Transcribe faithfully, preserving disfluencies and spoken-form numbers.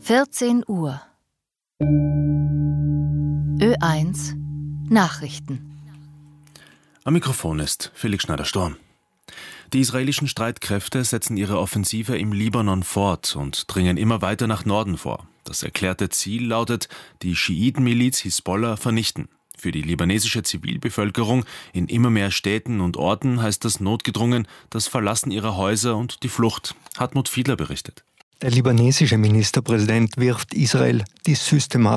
vierzehn Uhr. Ö eins Nachrichten. Am Mikrofon ist Felix Schneider-Storm. Die israelischen Streitkräfte setzen ihre Offensive im Libanon fort und dringen immer weiter nach Norden vor. Das erklärte Ziel lautet, die Schiitenmiliz Hisbollah vernichten. Für die libanesische Zivilbevölkerung in immer mehr Städten und Orten heißt das notgedrungen das Verlassen ihrer Häuser und die Flucht. Hartmut Fiedler berichtet. Der libanesische Ministerpräsident wirft Israel die systematische